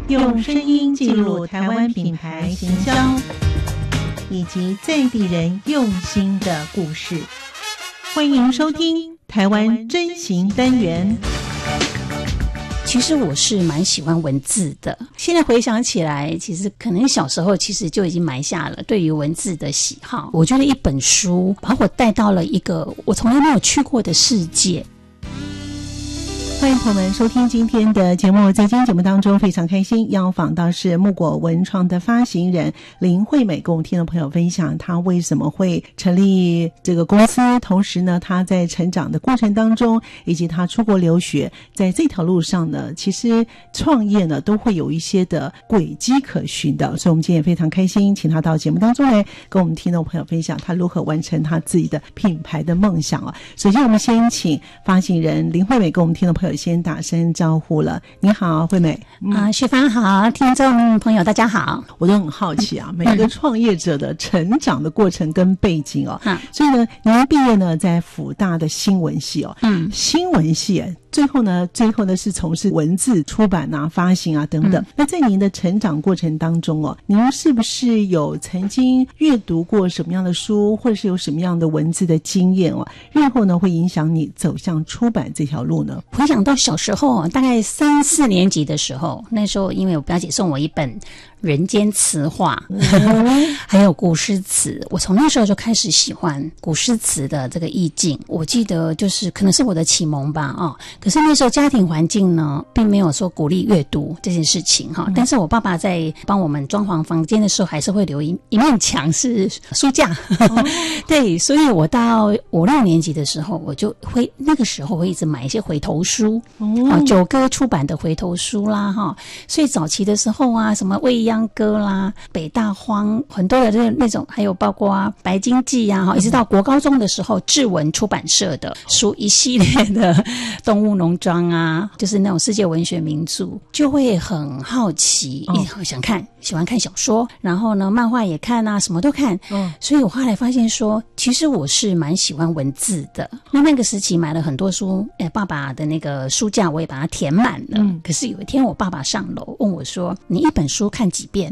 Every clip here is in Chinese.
用声音记录台湾品牌行销以及在地人用心的故事。欢迎收听台湾真行单元。 其实我是蛮喜欢文字的，现在回想起来，其实可能小时候其实就已经埋下了对于文字的喜好。我觉得一本书把我带到了一个我从来没有去过的世界。 欢迎朋友们收听今天的节目。在今天节目当中非常开心要访到是木果文创的发行人林惠美，跟我们听众朋友分享她为什么会成立这个公司，同时呢她在成长的过程当中以及她出国留学，在这条路上呢其实创业呢都会有一些的轨迹可循的，所以我们今天也非常开心请她到节目当中来跟我们听众朋友分享她如何完成她自己的品牌的梦想啊。首先我们先请发行人林惠美跟我们听众朋友先打声招呼了。你好，惠美。 雪芳好，听众朋友大家好。 我都很好奇啊，每一个创业者的成长的过程跟背景哦。所以呢，您毕业呢在辅大的新闻系哦。新闻系最后呢是从事文字出版啊、发行啊等等。那在您的成长过程当中哦，您是不是有曾经阅读过什么样的书，或者是有什么样的文字的经验哦，日后呢会影响你走向出版这条路呢？ 回想到小时候大概3、4年级的时候，那时候因为我表姐送我一本人间词话还有古诗词，我从那时候就开始喜欢古诗词的这个意境。我记得就是可能是我的启蒙吧可是那时候家庭环境呢并没有说鼓励阅读这件事情但是我爸爸在帮我们装潢房间的时候还是会留一面墙是书架对，所以我到5、6年级的时候，我就会那个时候会一直买一些回头书九歌出版的回头书啦所以早期的时候啊，什么未央歌啦、北大荒，很多的那种，还有包括白鲸记啊一直到国高中的时候，志文出版社的书一系列的动物农庄啊，就是那种世界文学名著，就会很好奇喜欢看小说，然后呢漫画也看啊，什么都看所以我后来发现说其实我是蛮喜欢文字的。那个时期买了很多书爸爸的那个书架我也把它填满了可是有一天我爸爸上楼问我说，你一本书看几遍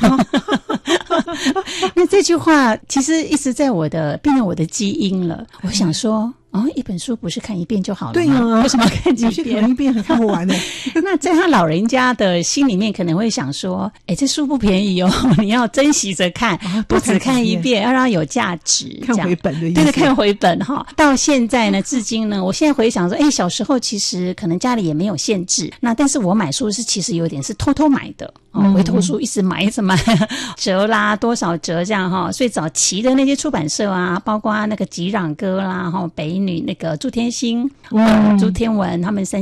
那这句话其实一直在变成我的基因了。我想说一本书不是看一遍就好了吗？对啊，为什么要看几遍？有些可能一遍还看不完呢那在他老人家的心里面可能会想说，这书不便宜你要珍惜着看不只看一遍，要让它有价值， 看回本的意思。 对，看回本到现在呢，至今呢，我现在回想说小时候其实可能家里也没有限制，那但是我买书是其实有点是偷偷买的回头书一直买折啦多少折这样所以早期的那些出版社啊，包括那个吉壤歌啦北女那个朱天心朱天文他们